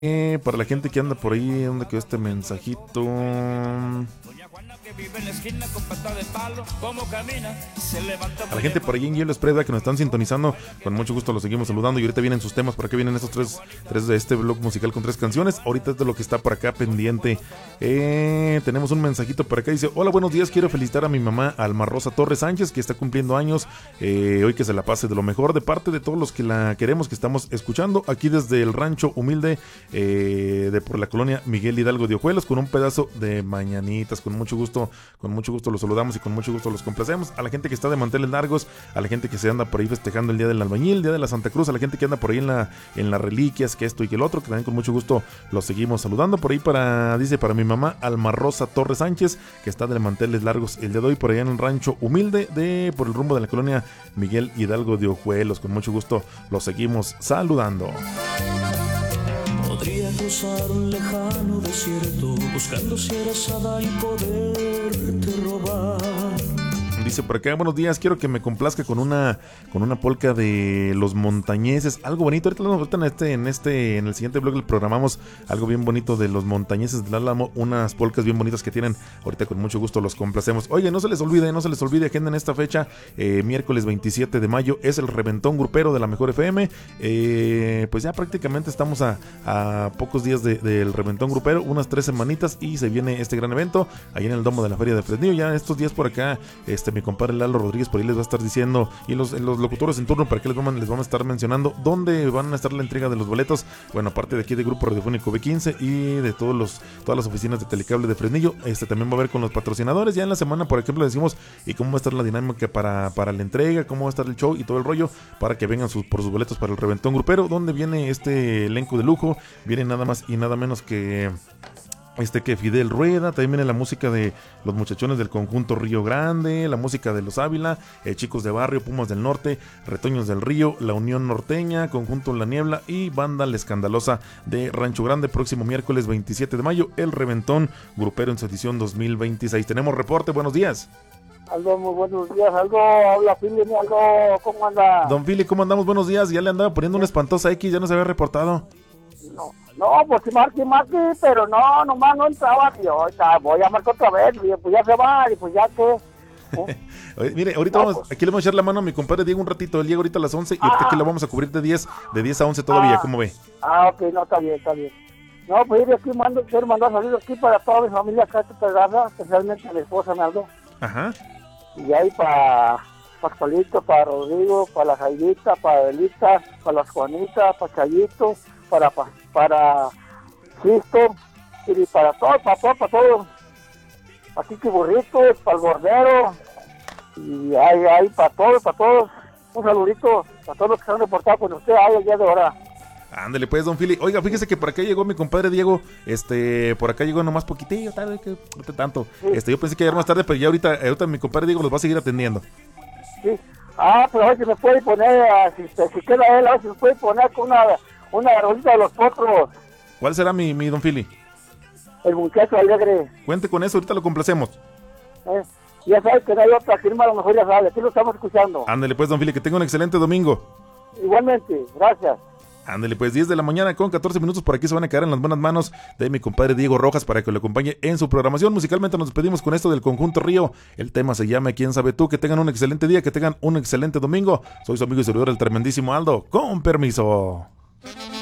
Para la gente que anda por ahí, ¿dónde quedó este mensajito? A la gente por ahí en Hielo Express que nos están sintonizando, con mucho gusto los seguimos saludando. Y ahorita vienen sus temas. Por acá vienen estos tres de este blog musical con 3 canciones. Ahorita es de lo que está por acá pendiente. Tenemos un mensajito por acá. Dice: hola, buenos días, quiero felicitar a mi mamá Alma Rosa Torres Sánchez, que está cumpliendo años. Hoy que se la pase de lo mejor, de parte de todos los que la queremos, que estamos escuchando aquí desde el rancho humilde de por la colonia Miguel Hidalgo de Ojuelos, con un pedazo de mañanitas. Con mucho gusto los saludamos y con mucho gusto los complacemos. A la gente que está de manteles largos, a la gente que se anda por ahí festejando el día del albañil, el día de la Santa Cruz, a la gente que anda por ahí en las reliquias, que esto y que el otro, que también con mucho gusto los seguimos saludando. Por ahí dice para mi mamá Alma Rosa Torres Sánchez, que está de manteles largos el día de hoy por allá en el rancho humilde por el rumbo de la colonia Miguel Hidalgo de Ojuelos. Con mucho gusto los seguimos saludando. Podría cruzar un lejano desierto buscando sierra asada y poderte robar. Dice por acá: buenos días, quiero que me complazca con una polca de Los Montañeses, algo bonito. Ahorita en el siguiente blog le programamos algo bien bonito de Los Montañeses del Álamo, unas polcas bien bonitas que tienen. Ahorita con mucho gusto los complacemos. Oye, no se les olvide, agenda en esta fecha, miércoles 27 de mayo, es el Reventón Grupero de la Mejor FM. Pues ya prácticamente estamos a pocos días del Reventón Grupero, unas 3 semanitas, y se viene este gran evento ahí en el domo de la Feria de Fresnillo. Ya estos días por acá, mi compadre Lalo Rodríguez por ahí les va a estar diciendo, y los locutores en turno, para que les vamos a estar mencionando dónde van a estar la entrega de los boletos. Bueno, aparte de aquí de Grupo Radiofónico B15 y de todas las oficinas de Telecable de Fresnillo, también va a haber con los patrocinadores. Ya en la semana, por ejemplo, decimos y cómo va a estar la dinámica para la entrega, cómo va a estar el show y todo el rollo, para que vengan por sus boletos para el Reventón Grupero, donde viene este elenco de lujo. Viene nada más y nada menos que Fidel Rueda, también viene la música de los muchachones del conjunto Río Grande, la música de los Ávila, Chicos de Barrio, Pumas del Norte, Retoños del Río, La Unión Norteña, Conjunto La Niebla y Banda La Escandalosa de Rancho Grande. Próximo miércoles 27 de mayo, el Reventón Grupero en su edición 2026. Tenemos reporte, buenos días. Aldo, muy buenos días. Aldo, habla Fili, Aldo, ¿cómo anda? Don Fili, ¿cómo andamos? Buenos días. Ya le andaba poniendo una espantosa X, ya no se había reportado. No, pues sí, marque, pero nomás no entraba. Yo voy a marcar otra vez, y pues ya se va, y pues ya que... Oye, mire, ahorita aquí le vamos a echar la mano a mi compadre Diego un ratito. Él llega ahorita a las 11 y aquí lo vamos a cubrir de 10 a 11 todavía. ¿Cómo ve? Ok, no, está bien. No, pues yo aquí quiero mandar saludos aquí para toda mi familia acá de Pedraza, especialmente a mi esposa, Naldo. Ajá. Y ahí para Pascualito, para Rodrigo, para la Jairita, para Adelita, para las Juanitas, para Chayito, para Sisto, y para todos. Así que burritos, para el gordero, y ahí para todos. Un saludito para todos los que se han reportado con usted ahí el día de ahora. Ándale pues, don Fili. Oiga, fíjese que por acá llegó mi compadre Diego. Por acá llegó nomás poquitillo tarde, que no tanto. Sí. Yo pensé que iba más tarde, pero ya ahorita mi compadre Diego los va a seguir atendiendo. Sí. Pero a ver si me puede poner, si queda él, a ver si me puede poner con una rolita de los potros. ¿Cuál será mi don Fili? El muchacho alegre. Cuente con eso, ahorita lo complacemos. Ya sabes que no hay otra firma, a lo mejor ya sabe, aquí lo estamos escuchando. Ándale pues, don Fili, que tenga un excelente domingo. Igualmente, gracias. Ándale pues, 10 de la mañana con 14 minutos. Por aquí se van a quedar en las buenas manos de mi compadre Diego Rojas para que lo acompañe en su programación. Musicalmente nos despedimos con esto del Conjunto Río. El tema se llama ¿Quién sabe tú? Que tengan un excelente día, que tengan un excelente domingo. Soy su amigo y servidor el tremendísimo Aldo. Con permiso.